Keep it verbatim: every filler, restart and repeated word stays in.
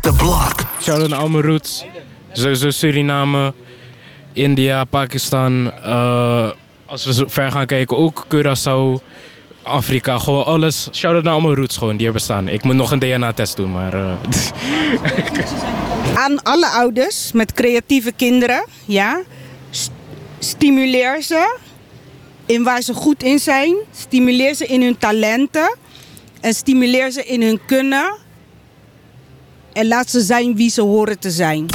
the block. Shout-out naar al mijn roots. Sowieso Suriname, India, Pakistan. Uh, als we zo ver gaan kijken, ook Curaçao, Afrika. Gewoon alles. Shout-out naar al mijn roots gewoon die er bestaan. Ik moet nog een D N A-test doen, maar... Uh, Aan alle ouders met creatieve kinderen, ja. St- stimuleer ze in waar ze goed in zijn. Stimuleer ze in hun talenten. En stimuleer ze in hun kunnen. En laat ze zijn wie ze horen te zijn.